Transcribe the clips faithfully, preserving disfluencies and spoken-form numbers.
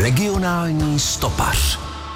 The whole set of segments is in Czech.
Regionální stopař.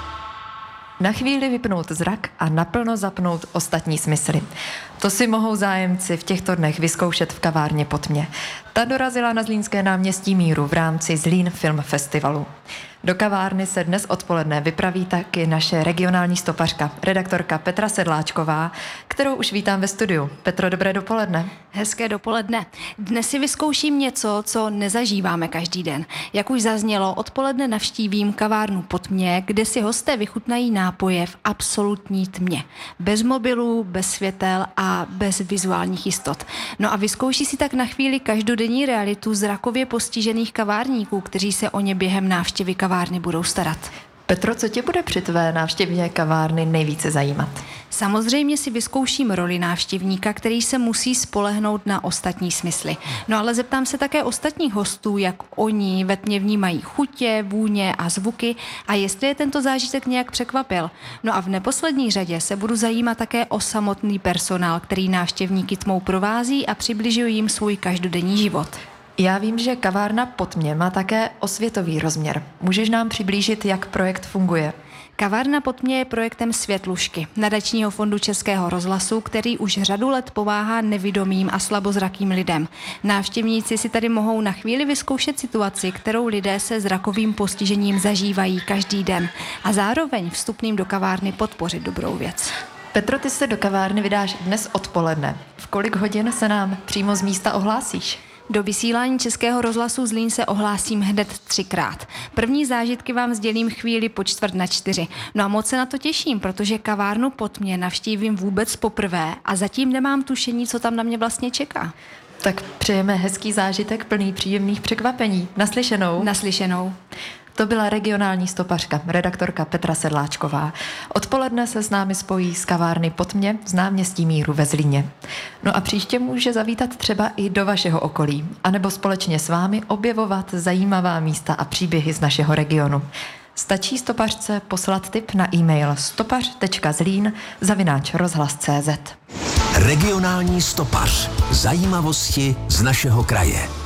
Na chvíli vypnout zrak a naplno zapnout ostatní smysly. To si mohou zájemci v těchto dnech vyzkoušet v kavárně Pod mě. Ta dorazila na Zlínské náměstí Míru v rámci Zlín Film Festivalu. Do kavárny se dnes odpoledne vypraví taky naše regionální stopařka, redaktorka Petra Sedláčková, kterou už vítám ve studiu. Petro, dobré dopoledne. Hezké dopoledne. Dnes si vyzkouším něco, co nezažíváme každý den. Jak už zaznělo, odpoledne navštívím kavárnu Pod mě, kde si hosté vychutnají nápoje v absolutní tmě. Bez mobilů, bez světel a bez vizuálních jistot. No a vyzkouší si tak na chvíli každodenní realitu zrakově postižených kavárníků, kteří se o ně během návštěvy kavárny budou starat. Petro, co tě bude při tvé návštěvě kavárny nejvíce zajímat? Samozřejmě si vyzkouším roli návštěvníka, který se musí spolehnout na ostatní smysly. No ale zeptám se také ostatních hostů, jak oni ve tmě vnímají chutě, vůně a zvuky a jestli je tento zážitek nějak překvapil. No a v neposlední řadě se budu zajímat také o samotný personál, který návštěvníky tmou provází a přibližuje jim svůj každodenní život. Já vím, že kavárna Pod mě má také osvětový rozměr. Můžeš nám přiblížit, jak projekt funguje? Kavárna Pod mě je projektem Světlušky, nadačního fondu Českého rozhlasu, který už řadu let pomáhá nevidomým a slabozrakým lidem. Návštěvníci si tady mohou na chvíli vyzkoušet situaci, kterou lidé se zrakovým postižením zažívají každý den a zároveň vstupným do kavárny podpořit dobrou věc. Petro, ty se do kavárny vydáš dnes odpoledne. V kolik hodin se nám přímo z místa ohlásíš? Do vysílání Českého rozhlasu Zlín se ohlásím hned třikrát. První zážitky vám sdělím chvíli po čtvrt na čtyři. No a moc se na to těším, protože kavárnu Pod mě navštívím vůbec poprvé a zatím nemám tušení, co tam na mě vlastně čeká. Tak přejeme hezký zážitek plný příjemných překvapení. Naslyšenou. Naslyšenou. To byla regionální stopařka, redaktorka Petra Sedláčková. Odpoledne se s námi spojí z kavárny Pod mě z náměstí Míru ve Zlíně. No a příště může zavítat třeba i do vašeho okolí, anebo společně s vámi objevovat zajímavá místa a příběhy z našeho regionu. Stačí stopařce poslat tip na e-mail stopař tečka zlín zavináč rozhlas tečka cé zet. Regionální stopař. Zajímavosti z našeho kraje.